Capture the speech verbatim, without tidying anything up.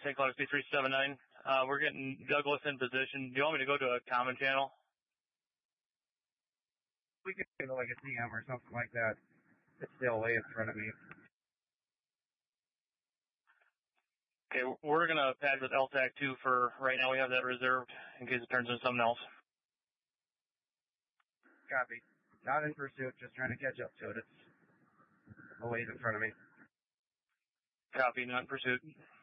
Saint Cloud C three seven nine. Uh, we're getting Douglas in position. Do you want me to go to a common channel? We could do like a C M or something like that. It's still way in front of me. Okay, we're going to pad with L TAC two for right now. We have that reserved in case it turns into something else. Copy. Not in pursuit, just trying to catch up to it. It's a ways in front of me. Copy, not in pursuit.